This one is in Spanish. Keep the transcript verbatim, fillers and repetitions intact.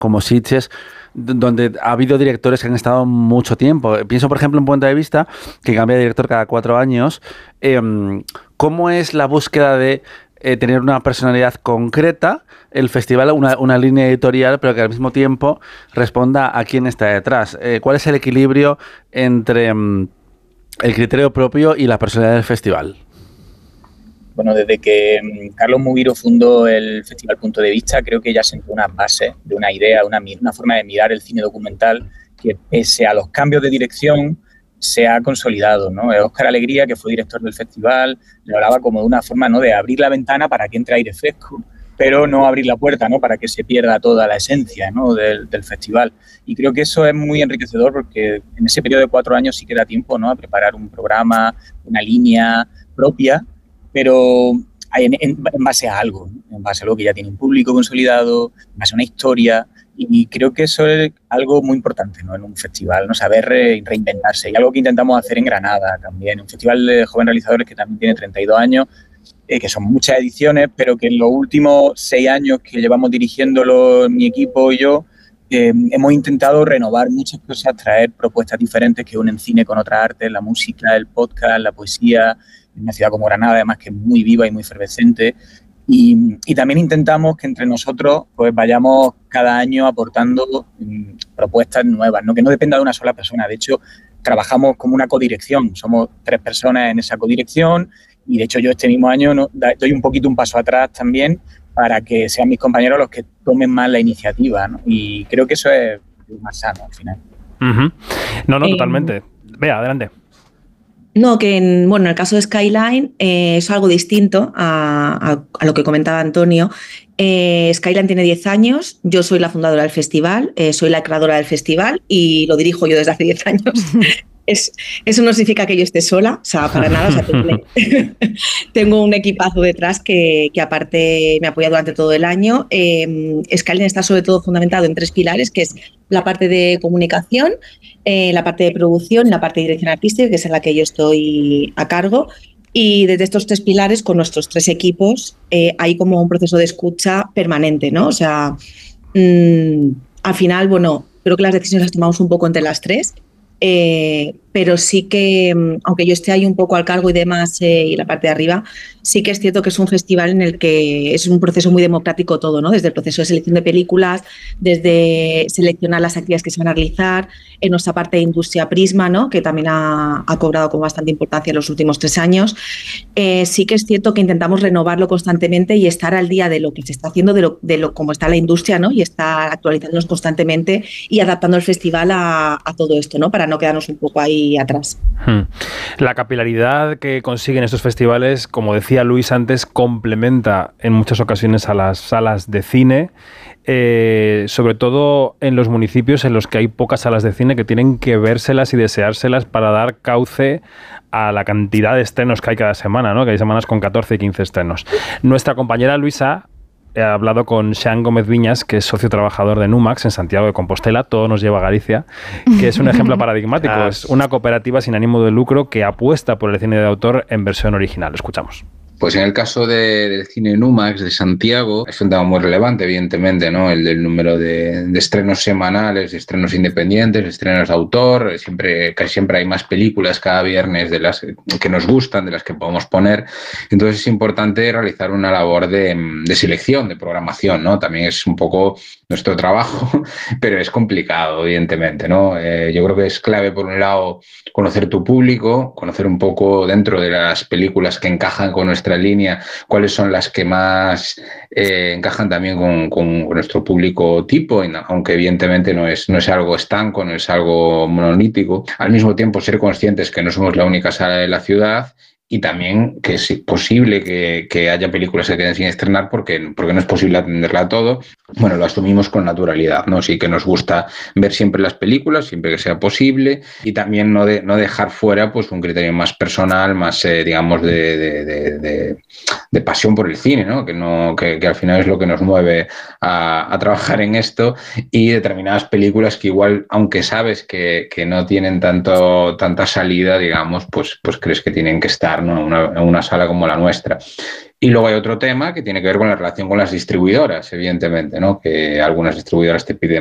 como Sitges, d- donde ha habido directores que han estado mucho tiempo. Pienso, por ejemplo, en Punto de Vista, que cambia de director cada cuatro años. Eh, ¿Cómo es la búsqueda de eh, tener una personalidad concreta, el festival, una, una línea editorial, pero que al mismo tiempo responda a quién está detrás? Eh, ¿Cuál es el equilibrio entre mm, el criterio propio y la personalidad del festival? Bueno, desde que mm, Carlos Mugiro fundó el Festival Punto de Vista, creo que ya sentó unas bases de una idea, una, una forma de mirar el cine documental que, pese a los cambios de dirección, se ha consolidado, ¿no? Óscar Alegría, que fue director del festival, le hablaba como de una forma, ¿no?, de abrir la ventana para que entre aire fresco, pero no abrir la puerta, ¿no?, para que se pierda toda la esencia, ¿no?, del, del festival. Y creo que eso es muy enriquecedor porque en ese periodo de cuatro años sí que da tiempo, ¿no?, a preparar un programa, una línea propia, pero en, en, en base a algo, ¿no?, en base a algo que ya tiene un público consolidado, en base a una historia. Y creo que eso es algo muy importante, ¿no?, en un festival, ¿no?, saber re, reinventarse. Y algo que intentamos hacer en Granada también, un festival de jóvenes realizadores que también tiene treinta y dos años, eh, que son muchas ediciones, pero que en los últimos seis años que llevamos dirigiéndolo mi equipo y yo, eh, hemos intentado renovar muchas cosas, traer propuestas diferentes que unen cine con otras artes, la música, el podcast, la poesía, en una ciudad como Granada, además, que es muy viva y muy efervescente. Y, y también intentamos que entre nosotros pues vayamos cada año aportando um, propuestas nuevas, ¿no?, que no dependa de una sola persona. De hecho, trabajamos como una codirección, somos tres personas en esa codirección y de hecho yo este mismo año no, doy un poquito un paso atrás también para que sean mis compañeros los que tomen más la iniciativa, ¿no? Y creo que eso es más sano al final. Uh-huh. No, no, Eh, totalmente. Vea, adelante. No, que en, bueno, en el caso de Skyline eh, es algo distinto a, a, a lo que comentaba Antonio. Eh, Skyline tiene diez años, yo soy la fundadora del festival, eh, soy la creadora del festival y lo dirijo yo desde hace diez años. Es, eso no significa que yo esté sola, o sea, para nada. O sea, tengo, tengo un equipazo detrás que, que aparte me apoya durante todo el año. Eh, Skyline está sobre todo fundamentado en tres pilares, que es la parte de comunicación, eh, la parte de producción y la parte de dirección artística, que es en la que yo estoy a cargo. Y desde estos tres pilares, con nuestros tres equipos, eh, hay como un proceso de escucha permanente, ¿no? O sea, mmm, al final, bueno, creo que las decisiones las tomamos un poco entre las tres. Eh, pero sí que, aunque yo esté ahí un poco al cargo y demás, eh, y la parte de arriba, sí que es cierto que es un festival en el que es un proceso muy democrático todo, ¿no? Desde el proceso de selección de películas, desde seleccionar las actividades que se van a realizar, en nuestra parte de industria Prisma, ¿no?, que también ha, ha cobrado con bastante importancia en los últimos tres años. Eh, sí que es cierto que intentamos renovarlo constantemente y estar al día de lo que se está haciendo, de lo, de lo cómo está la industria, ¿no?, y estar actualizándonos constantemente y adaptando el festival a, a todo esto, ¿no?, para no quedarnos un poco ahí atrás. Hmm. La capilaridad que consiguen estos festivales, como decía Luis antes, complementa en muchas ocasiones a las salas de cine, eh, sobre todo en los municipios en los que hay pocas salas de cine que tienen que vérselas y deseárselas para dar cauce a la cantidad de estrenos que hay cada semana, ¿no?, que hay semanas con catorce y quince estrenos. Nuestra compañera Luisa he hablado con Sean Gómez Viñas, que es socio trabajador de Numax en Santiago de Compostela, todo nos lleva a Galicia, que es un ejemplo paradigmático. Ah, es una cooperativa sin ánimo de lucro que apuesta por el cine de autor en versión original. Escuchamos. Pues en el caso de, del cine Numax de Santiago, es un tema muy relevante, evidentemente, ¿no?, el del número de, de estrenos semanales, de estrenos independientes, de estrenos de autor. Siempre, casi siempre hay más películas cada viernes de las que nos gustan, de las que podemos poner. Entonces es importante realizar una labor de, de selección, de programación, ¿no? También es un poco nuestro trabajo, pero es complicado, evidentemente, ¿no? Eh, yo creo que es clave, por un lado, conocer tu público, conocer un poco dentro de las películas que encajan con nuestra línea, cuáles son las que más eh, encajan también con, con nuestro público tipo, aunque evidentemente no es, no es algo estanco, no es algo monolítico. Al mismo tiempo, ser conscientes que no somos la única sala de la ciudad y también que es posible que, que haya películas que queden sin estrenar porque, porque no es posible atenderla a todo. Bueno, lo asumimos con naturalidad, ¿no? Sí que nos gusta ver siempre las películas, siempre que sea posible, y también no, de, no dejar fuera pues un criterio más personal, más, eh, digamos, de, de, de, de, de pasión por el cine, ¿no? Que, no que, que al final es lo que nos mueve a, a trabajar en esto, y determinadas películas que igual, aunque sabes que, que no tienen tanto, tanta salida, digamos, pues, pues crees que tienen que estar, ¿no?, en una, en una sala como la nuestra. Y luego hay otro tema que tiene que ver con la relación con las distribuidoras, evidentemente, ¿no? Que algunas distribuidoras te piden